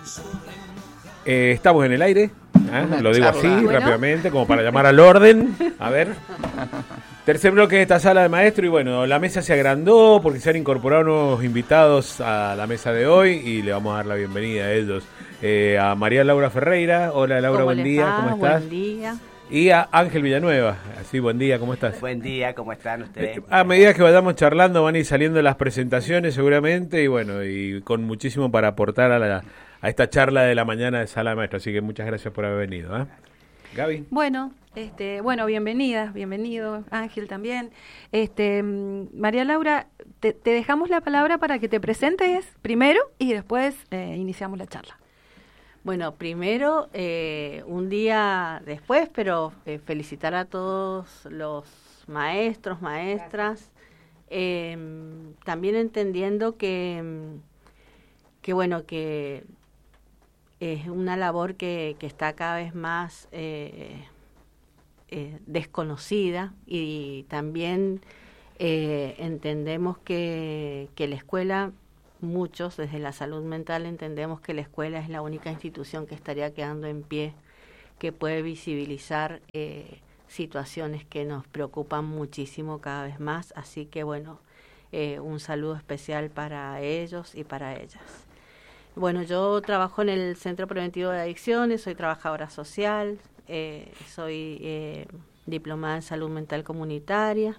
Estamos en el aire, lo digo así rápidamente, como para llamar al orden. A ver, tercer bloque de esta sala de maestro y bueno, la mesa se agrandó porque se han incorporado nuevos invitados a la mesa de hoy y le vamos a dar la bienvenida a ellos. A María Laura Ferreira. Hola Laura, buen día, ¿cómo estás? Buen día. Y a Ángel Villanueva. Sí, buen día, ¿cómo estás? Buen día, ¿cómo están ustedes? A medida que vayamos charlando van a ir saliendo las presentaciones seguramente y bueno, y con muchísimo para aportar a esta charla de la mañana de Sala de Maestro, así que muchas gracias por haber venido. Gaby. Bueno, bienvenido, Ángel también. María Laura, te dejamos la palabra para que te presentes primero y después iniciamos la charla. Bueno, primero, un día después, pero felicitar a todos los maestros, maestras, también entendiendo que es una labor que está cada vez más desconocida y también entendemos que la escuela, muchos desde la salud mental entendemos que la escuela es la única institución que estaría quedando en pie, que puede visibilizar situaciones que nos preocupan muchísimo cada vez más, así que bueno, un saludo especial para ellos y para ellas. Bueno, yo trabajo en el Centro Preventivo de Adicciones, soy trabajadora social, soy diplomada en salud mental comunitaria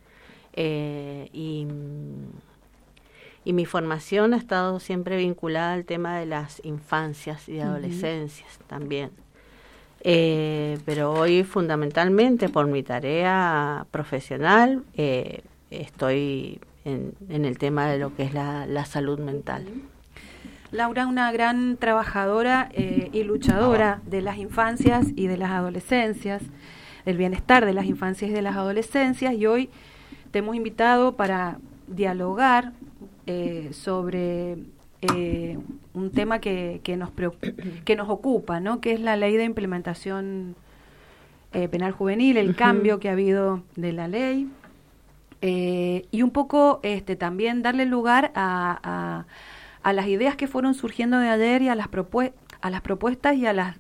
y mi formación ha estado siempre vinculada al tema de las infancias y adolescencias también. Pero hoy fundamentalmente por mi tarea profesional estoy en el tema de lo que es la salud mental. Laura, una gran trabajadora y luchadora de las infancias y de las adolescencias, del bienestar de las infancias y de las adolescencias, y hoy te hemos invitado para dialogar sobre un tema que nos ocupa, ¿no? Que es la ley de implementación penal juvenil, el cambio que ha habido de la ley, y un poco también darle lugar a las ideas que fueron surgiendo de ayer y a las propuestas y a las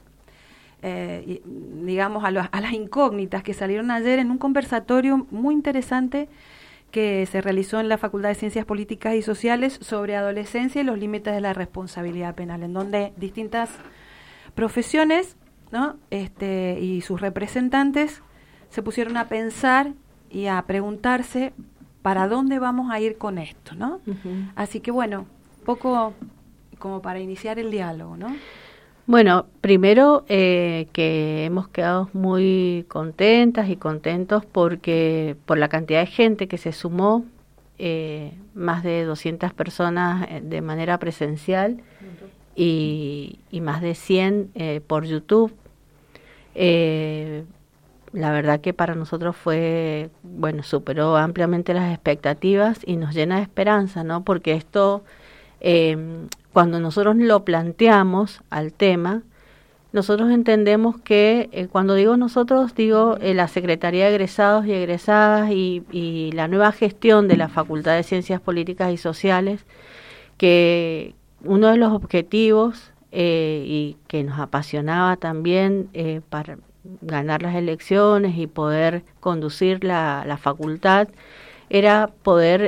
a las incógnitas que salieron ayer en un conversatorio muy interesante que se realizó en la Facultad de Ciencias Políticas y Sociales sobre adolescencia y los límites de la responsabilidad penal, en donde distintas profesiones, ¿no? Y sus representantes se pusieron a pensar y a preguntarse para dónde vamos a ir con esto, ¿no? Uh-huh. Así que bueno, poco como para iniciar el diálogo, ¿no? Bueno, primero que hemos quedado muy contentas y contentos porque por la cantidad de gente que se sumó, más de 200 personas de manera presencial y más de 100 por YouTube. La verdad que para nosotros fue, bueno, superó ampliamente las expectativas y nos llena de esperanza, ¿no? Porque esto, cuando nosotros lo planteamos al tema, nosotros entendemos que, cuando digo nosotros, digo la Secretaría de Egresados y Egresadas y la nueva gestión de la Facultad de Ciencias Políticas y Sociales, que uno de los objetivos y que nos apasionaba también para ganar las elecciones y poder conducir la facultad, era poder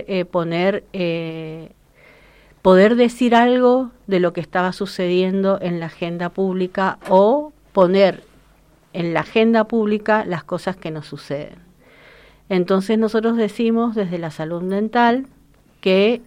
poder decir algo de lo que estaba sucediendo en la agenda pública o poner en la agenda pública las cosas que nos suceden. Entonces nosotros decimos desde la salud mental que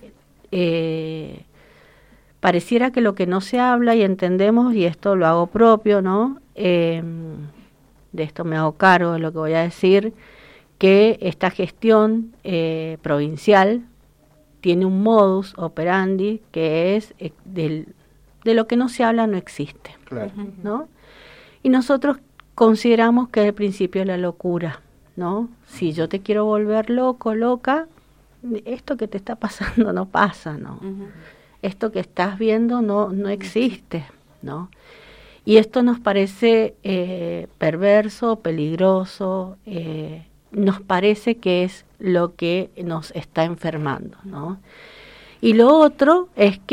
pareciera que lo que no se habla y entendemos, y esto lo hago propio, ¿no? De esto me hago cargo de lo que voy a decir, que esta gestión provincial tiene un modus operandi que es de lo que no se habla no existe, claro, ¿no? Y nosotros consideramos que es el principio de la locura, ¿no? Si yo te quiero volver loco, loca, esto que te está pasando no pasa, ¿no? Uh-huh. Esto que estás viendo no existe, ¿no? Y esto nos parece perverso, peligroso, nos parece que es lo que nos está enfermando, ¿no? Y lo otro es que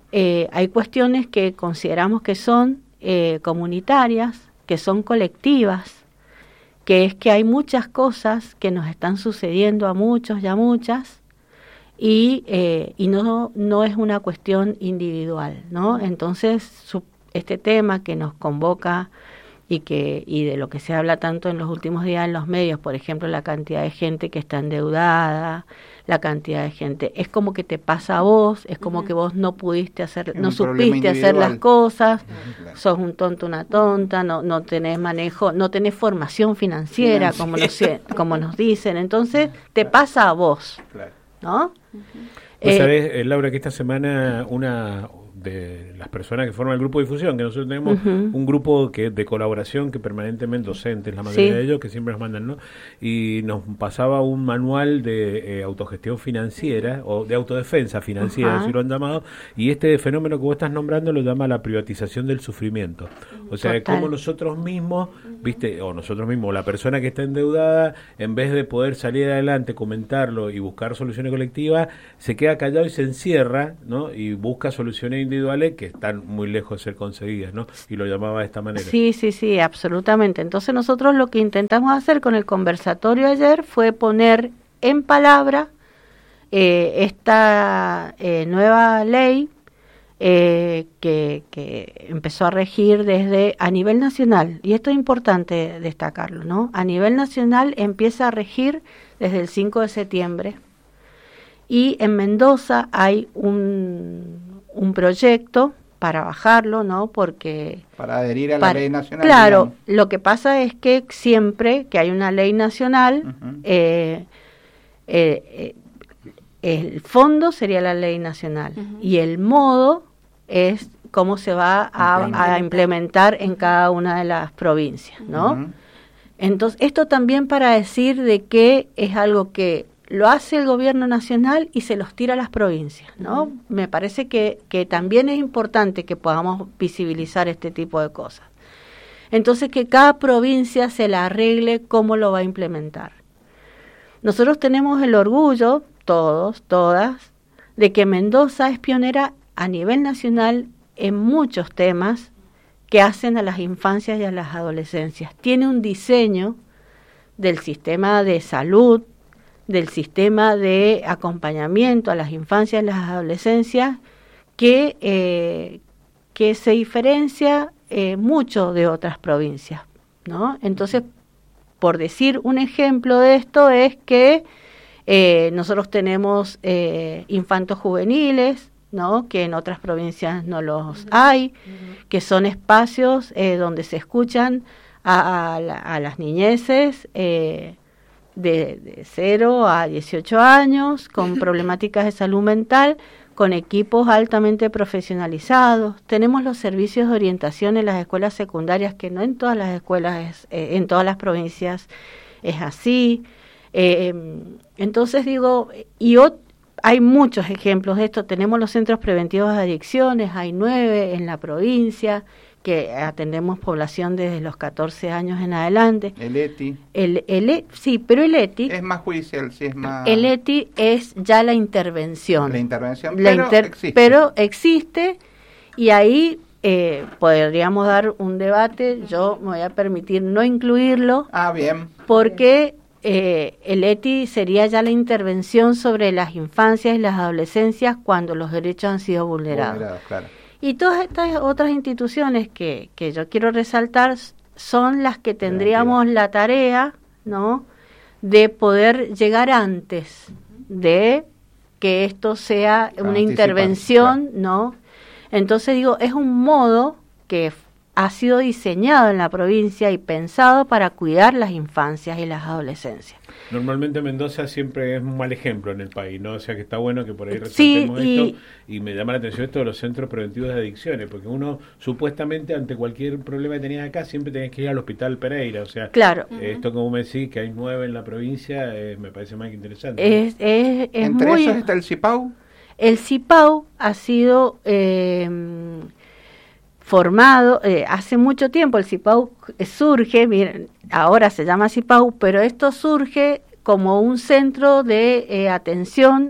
hay cuestiones que consideramos que son comunitarias, que son colectivas, que es que hay muchas cosas que nos están sucediendo a muchos y a muchas, y no es una cuestión individual, ¿no? Entonces, este tema que nos convoca y de lo que se habla tanto en los últimos días en los medios, por ejemplo, la cantidad de gente que está endeudada, la cantidad de gente, es como que te pasa a vos, es como que vos no pudiste hacer, no supiste hacer las cosas, sos un tonto, una tonta, no tenés manejo, no tenés formación financiera, como nos dicen, entonces te pasa a vos, ¿no? Vos sabés, Laura, que esta semana una de las personas que forman el grupo de difusión, que nosotros tenemos un grupo de colaboración que permanentemente, docentes, la mayoría de ellos, que siempre nos mandan, ¿no? Y nos pasaba un manual de autogestión financiera, o de autodefensa financiera, así lo han llamado, y este fenómeno que vos estás nombrando lo llama la privatización del sufrimiento. O sea, de cómo nosotros mismos, la persona que está endeudada, en vez de poder salir adelante, comentarlo y buscar soluciones colectivas, se queda callado y se encierra, ¿no? Y busca soluciones individuales que están muy lejos de ser conseguidas, ¿no? Y lo llamaba de esta manera. Sí, absolutamente. Entonces nosotros lo que intentamos hacer con el conversatorio ayer fue poner en palabra esta nueva ley que empezó a regir desde a nivel nacional, y esto es importante destacarlo, ¿no? A nivel nacional empieza a regir desde el 5 de septiembre, y en Mendoza hay un proyecto para bajarlo, ¿no? Porque para adherir a la ley nacional. Claro, digamos. Lo que pasa es que siempre que hay una ley nacional, el fondo sería la ley nacional y el modo es cómo se va a implementar en cada una de las provincias, ¿no? Entonces, esto también para decir de que es algo que lo hace el gobierno nacional y se los tira a las provincias, ¿no? Me parece que también es importante que podamos visibilizar este tipo de cosas. Entonces, que cada provincia se la arregle cómo lo va a implementar. Nosotros tenemos el orgullo, todos, todas, de que Mendoza es pionera a nivel nacional en muchos temas que hacen a las infancias y a las adolescencias. Tiene un diseño del sistema de salud, del sistema de acompañamiento a las infancias y las adolescencias que se diferencia mucho de otras provincias, ¿no? Entonces, por decir un ejemplo de esto es que nosotros tenemos infantos juveniles, ¿no? Que en otras provincias no los hay, que son espacios donde se escuchan a las niñeces de 0 a 18 años, con problemáticas de salud mental, con equipos altamente profesionalizados. Tenemos los servicios de orientación en las escuelas secundarias, que no en todas las escuelas, en todas las provincias es así. Entonces digo, hay muchos ejemplos de esto. Tenemos los centros preventivos de adicciones, hay 9 en la provincia, que atendemos población desde los 14 años en adelante. El ETI. Sí, pero el ETI... Es más judicial, sí, es más... El ETI es ya la intervención. La intervención, existe. Pero existe, y ahí podríamos dar un debate. Yo me voy a permitir no incluirlo. Bien. Porque el ETI sería ya la intervención sobre las infancias y las adolescencias cuando los derechos han sido vulnerados. Claro. Y todas estas otras instituciones que yo quiero resaltar son las que tendríamos la tarea, ¿no?, de poder llegar antes de que esto sea una intervención, ¿no? Entonces digo, es un modo que ha sido diseñado en la provincia y pensado para cuidar las infancias y las adolescencias. Normalmente Mendoza siempre es un mal ejemplo en el país, ¿no? O sea que está bueno que por ahí resaltemos esto, y me llama la atención esto de los centros preventivos de adicciones, porque uno supuestamente ante cualquier problema que tenías acá siempre tenés que ir al Hospital Pereira, o sea, claro. Esto como me decís que hay 9 en la provincia, me parece más que interesante, ¿no? Entre esos está el CIPAU. El CIPAU ha sido formado hace mucho tiempo. El CIPAU surge, miren, ahora se llama CIPAU, pero esto surge como un centro de atención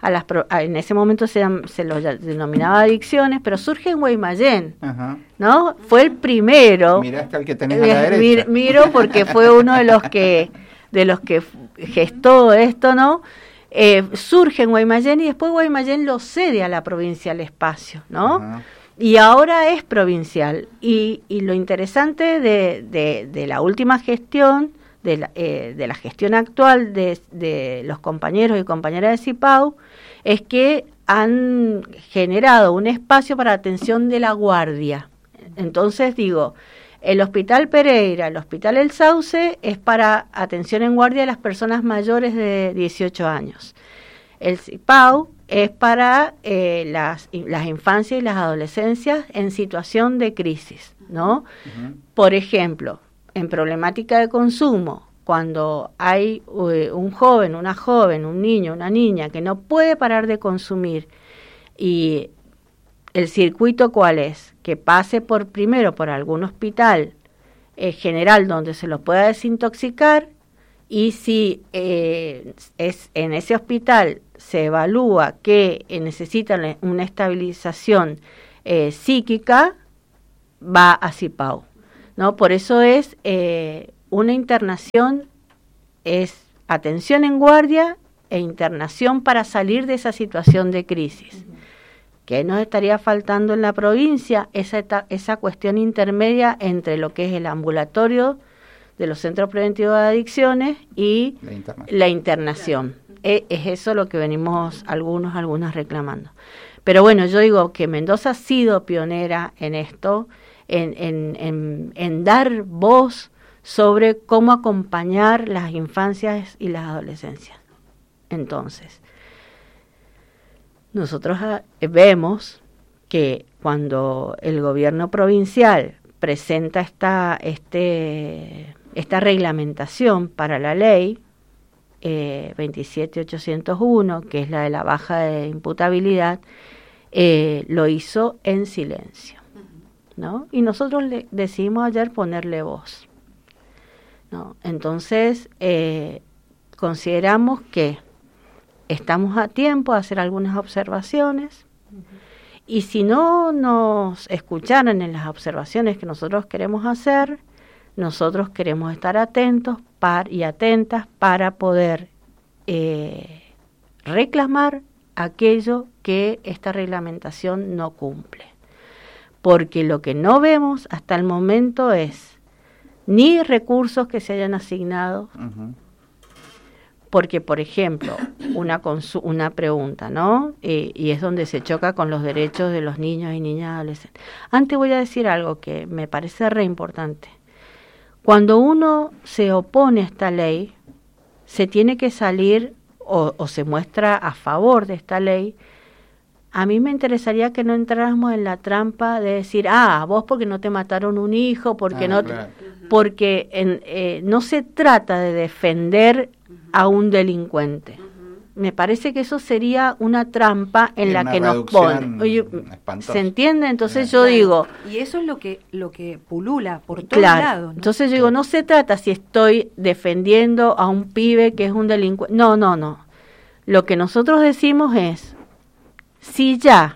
en ese momento se los denominaba adicciones, pero surge en Guaymallén, ¿no? Fue el primero. Miraste al que tenés a la derecha. Miro porque fue uno de los que gestó esto, ¿no? Surge en Guaymallén y después Guaymallén lo cede a la provincia del espacio, ¿no? Y ahora es provincial. Y lo interesante de la última gestión, de la gestión actual de los compañeros y compañeras de CIPAU, es que han generado un espacio para atención de la guardia. Entonces digo, el Hospital Pereira, el Hospital El Sauce es para atención en guardia de las personas mayores de 18 años. El CIPAU es para las infancias y las adolescencias en situación de crisis, ¿no? Por ejemplo, en problemática de consumo, cuando hay un joven, una joven, un niño, una niña que no puede parar de consumir, y el circuito ¿cuál es? Que pase primero por algún hospital general donde se lo pueda desintoxicar, y si es en ese hospital se evalúa que necesitan una estabilización psíquica, va a CIPAU, ¿no? Por eso es una internación, es atención en guardia e internación para salir de esa situación de crisis. ¿Qué nos estaría faltando en la provincia? Esa cuestión intermedia entre lo que es el ambulatorio de los centros preventivos de adicciones y la internación. Es eso lo que venimos algunas reclamando. Pero bueno, yo digo que Mendoza ha sido pionera en esto, en dar voz sobre cómo acompañar las infancias y las adolescencias. Entonces, nosotros vemos que cuando el gobierno provincial presenta esta reglamentación para la ley 27801, que es la de la baja de imputabilidad, lo hizo en silencio, ¿no? Y nosotros decidimos ayer ponerle voz, ¿no? Entonces, consideramos que estamos a tiempo de hacer algunas observaciones, y si no nos escucharan en las observaciones que nosotros queremos hacer, nosotros queremos estar atentos y atentas para poder reclamar aquello que esta reglamentación no cumple. Porque lo que no vemos hasta el momento es ni recursos que se hayan asignado, porque, por ejemplo, una pregunta, ¿no? Y es donde se choca con los derechos de los niños y niñas adolescentes. Antes voy a decir algo que me parece re importante. Cuando uno se opone a esta ley, se tiene que salir o se muestra a favor de esta ley. A mí me interesaría que no entráramos en la trampa de decir, vos porque no te mataron un hijo, porque porque no se trata de defender a un delincuente. Me parece que eso sería una trampa en la que nos ponen. ¿Se entiende? Entonces yo digo... Y eso es lo que pulula por todos lados, ¿no? Entonces yo digo, no se trata si estoy defendiendo a un pibe que es un delincuente. No. Lo que nosotros decimos es, si ya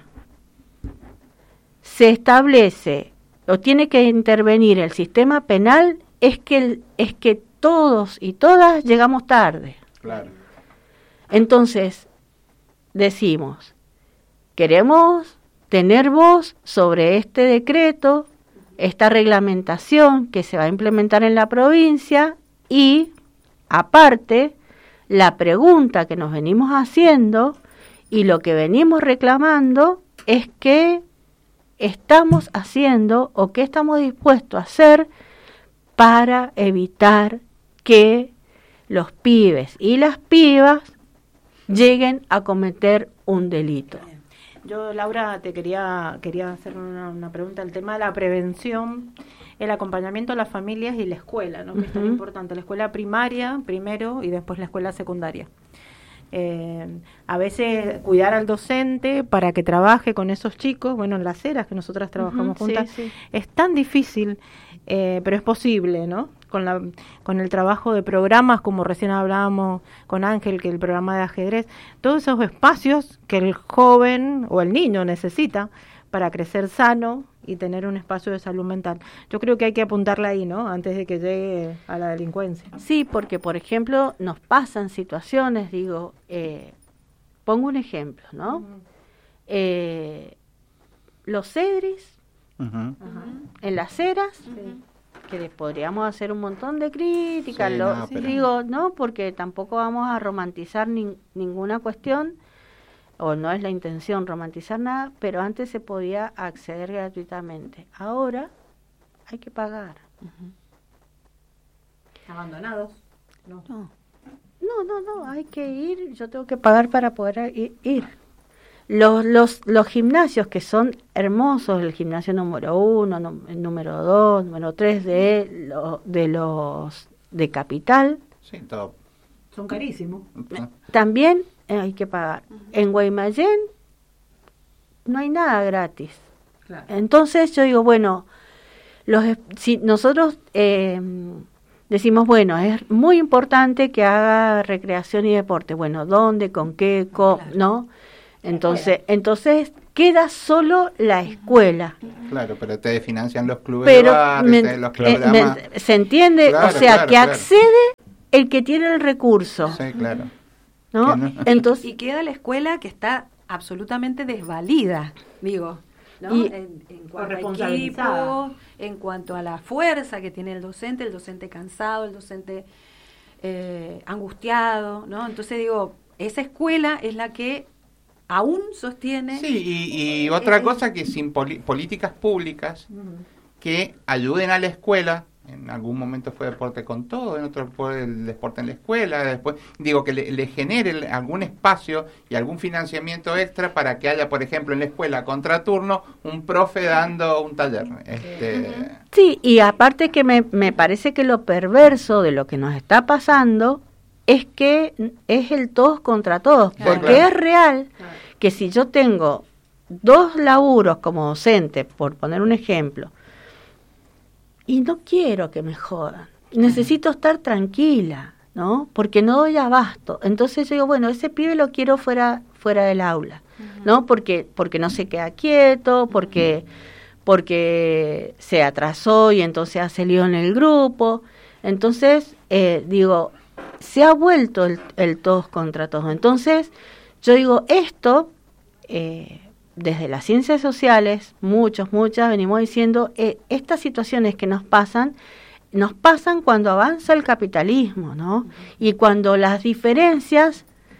se establece o tiene que intervenir el sistema penal, es que todos y todas llegamos tarde. Claro. Entonces, decimos, queremos tener voz sobre este decreto, esta reglamentación que se va a implementar en la provincia, y, aparte, la pregunta que nos venimos haciendo y lo que venimos reclamando es qué estamos haciendo o qué estamos dispuestos a hacer para evitar que los pibes y las pibas lleguen a cometer un delito. Yo, Laura, te quería hacer una pregunta. El tema de la prevención, el acompañamiento a las familias y la escuela, ¿no? Que es tan importante. La escuela primaria primero y después la escuela secundaria. A veces cuidar al docente para que trabaje con esos chicos, bueno, en las eras que nosotras trabajamos juntas, es tan difícil, pero es posible, ¿no? con el trabajo de programas, como recién hablábamos con Ángel, que el programa de ajedrez, todos esos espacios que el joven o el niño necesita para crecer sano y tener un espacio de salud mental. Yo creo que hay que apuntarle ahí, ¿no? Antes de que llegue a la delincuencia. Sí, porque, por ejemplo, nos pasan situaciones, pongo un ejemplo, ¿no? Los cedris, en las eras, que les podríamos hacer un montón de críticas, no, porque tampoco vamos a romantizar ninguna cuestión, o no es la intención romantizar nada, pero antes se podía acceder gratuitamente. Ahora hay que pagar. ¿Abandonados? No, hay que ir, yo tengo que pagar para poder ir. Los gimnasios que son hermosos, el gimnasio número 1, el número 2, número 3 de los de Capital, sí, todo. Son carísimos. También hay que pagar. En Guaymallén no hay nada gratis. Claro. Entonces yo digo, bueno, si nosotros decimos, bueno, es muy importante que haga recreación y deporte. Bueno, ¿dónde? ¿Con qué? Claro. ¿No? Entonces queda solo la escuela. Claro, pero te financian los clubes de barrio, los programas. ¿Se entiende? Claro, que accede el que tiene el recurso. Sí, claro. ¿No? Entonces, y queda la escuela que está absolutamente desvalida, digo, ¿no? En cuanto a equipo, en cuanto a la fuerza que tiene el docente cansado, el docente angustiado, ¿no? Entonces digo, esa escuela es la que aún sostiene... Sí, y otra cosa que sin políticas públicas que ayuden a la escuela, en algún momento fue deporte con todo, en otro fue el deporte en la escuela, después digo que le genere algún espacio y algún financiamiento extra para que haya, por ejemplo, en la escuela contraturno, un profe dando un taller. Sí, y aparte que me parece que lo perverso de lo que nos está pasando es que es el todos contra todos, porque es real que si yo tengo 2 laburos como docente, por poner un ejemplo, y no quiero que me jodan, necesito estar tranquila, ¿no? Porque no doy abasto. Entonces yo digo, bueno, ese pibe lo quiero fuera del aula, ¿no? Porque no se queda quieto, porque se atrasó y entonces hace lío en el grupo. Entonces, digo, se ha vuelto el todos contra todos. Entonces, yo digo, esto... desde las ciencias sociales, muchas venimos diciendo, estas situaciones que nos pasan cuando avanza el capitalismo, ¿no? Y cuando las diferencias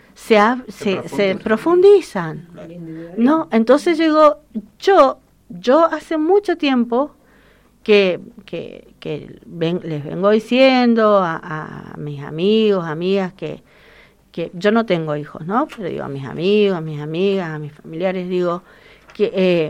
se profundizan, ¿no? Entonces yo digo, yo hace mucho tiempo que les vengo diciendo a mis amigos, amigas, que yo no tengo hijos, ¿no? Pero digo a mis amigos, a mis amigas, a mis familiares, digo que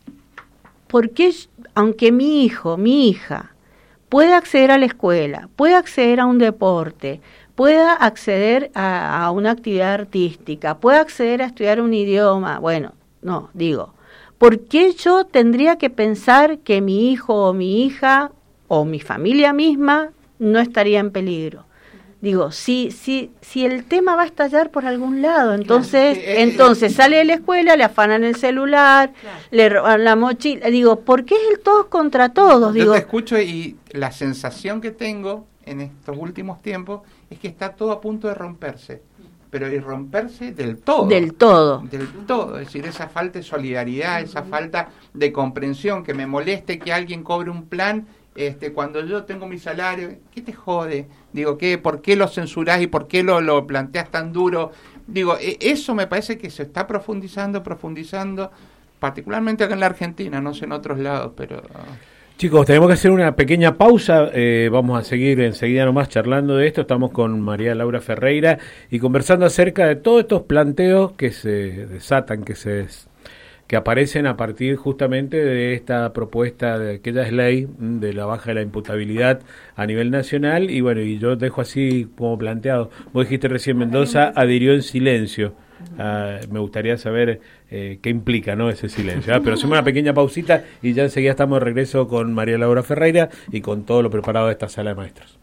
porque aunque mi hijo, mi hija pueda acceder a la escuela, pueda acceder a un deporte, pueda acceder a una actividad artística, pueda acceder a estudiar un idioma, bueno, no, digo, ¿por qué yo tendría que pensar que mi hijo o mi hija o mi familia misma no estaría en peligro? Digo, si el tema va a estallar por algún lado, entonces sale de la escuela, le afanan el celular, le roban la mochila. Digo, ¿por qué es el todos contra todos? Yo te escucho y la sensación que tengo en estos últimos tiempos es que está todo a punto de romperse. Pero y romperse del todo. Del todo. Es decir, esa falta de solidaridad, esa falta de comprensión, que me moleste que alguien cobre un plan cuando yo tengo mi salario. ¿Qué te jode? Digo, ¿por qué lo censurás y por qué lo planteas tan duro? Digo, eso me parece que se está profundizando, particularmente acá en la Argentina, no sé en otros lados, pero... Chicos, tenemos que hacer una pequeña pausa, vamos a seguir enseguida nomás charlando de esto. Estamos con María Laura Ferreira y conversando acerca de todos estos planteos que se desatan, que aparecen a partir justamente de esta propuesta de que ya es ley de la baja de la imputabilidad a nivel nacional. Y bueno, y yo dejo así como planteado, vos dijiste recién Mendoza adhirió en silencio. Me gustaría saber qué implica, ¿no?, ese silencio. Pero hacemos una pequeña pausita y ya enseguida estamos de regreso con María Laura Ferreira y con todo lo preparado de esta sala de maestros.